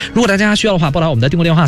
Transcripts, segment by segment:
如果大家需要的话，拨打我们的订购电话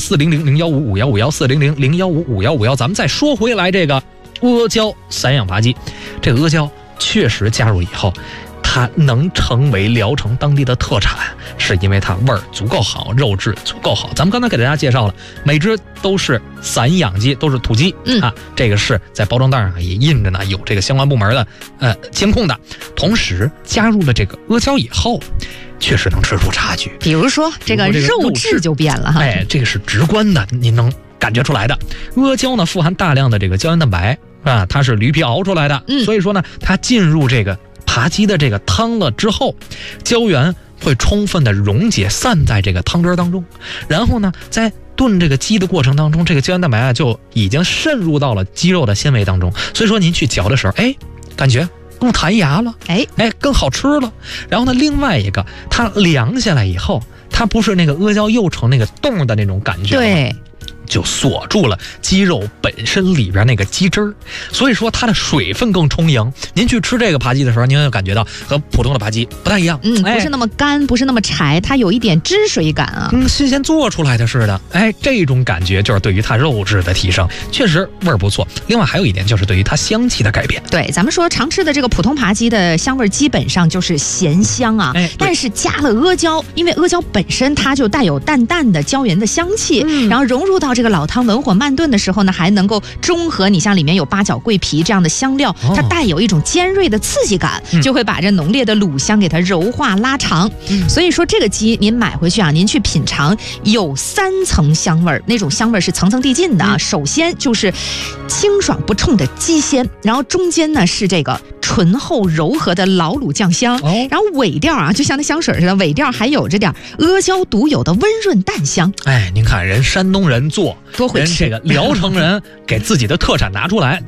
400-015-5151，400-015-5151。咱们再说回来这个阿胶散养扒鸡，这个阿胶确实加入以后，它能成为聊城当地的特产，是因为它味儿足够好，肉质足够好。咱们刚才给大家介绍了，每只都是散养鸡，都是土鸡这个是在包装袋上也印着呢，有这个相关部门的监控的。同时加入了这个阿胶以后，确实能吃出差距， 比如说这个肉质就变了哈。 这个是直观的，您能感觉出来的。阿胶呢富含大量的这个胶原蛋白它是驴皮熬出来的，所以说呢，它进入这个扒鸡的这个汤了之后，胶原会充分的溶解散在这个汤汁当中，然后呢，在炖这个鸡的过程当中，这个胶原蛋白就已经渗入到了鸡肉的纤维当中，所以说您去嚼的时候，感觉更弹牙了，更好吃了。然后呢，另外一个，它凉下来以后，它不是那个阿胶又成那个冻的那种感觉， 对， 就锁住了鸡肉本身里边那个鸡汁儿，所以说它的水分更充盈。您去吃这个扒鸡的时候，您会感觉到和普通的扒鸡不太一样， 不是那么干，不是那么柴，它有一点汁水感啊， 新鲜做出来的似的。这种感觉就是对于它肉质的提升，确实味儿不错。另外还有一点就是对于它香气的改变。 对，咱们说常吃的这个普通扒鸡的香味基本上就是咸香啊，但是加了阿胶，因为阿胶本身它就带有淡淡的胶原的香气，然后融入到这个老汤文火慢炖的时候呢，还能够中和你像里面有八角、桂皮这样的香料，它带有一种尖锐的刺激感，就会把这浓烈的卤香给它柔化拉长。所以说这个鸡您买回去啊，您去品尝，有3层香味，那种香味是层层递进的啊。首先就是清爽不冲的鸡鲜，然后中间呢是这个醇厚柔和的老卤酱香，然后尾调啊，就像那香水似的，尾调还有着点阿胶独有的温润淡香。 您看人山东人做多会吃， 人这个聊城人给自己的特产拿出来，